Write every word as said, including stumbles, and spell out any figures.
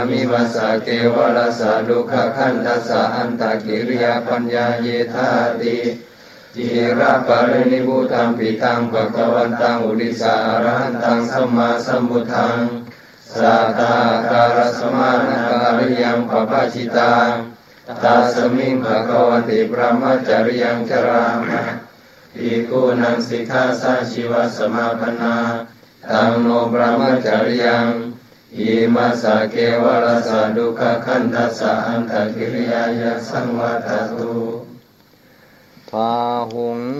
มิวัสสะเกวรัสสะดุขขันธัสสะอันตกิริยาปัญญาเยธาติจิระปรินิพพุตังปิตังภวันตังอุดิสาอรหันตังสัมมาสัมพุทธังสัทธาการสมานาการิยังปปะชิตังตัสมิงภวันติพระมจาริยังจรามะภิกขุนังสิกขาสัชีวสมาปนาตังโนพระมจาริยังอิมัสสะเกวรัสสะดุขขันธัสสะอันตกิริยายะสังวัตตุพาหุง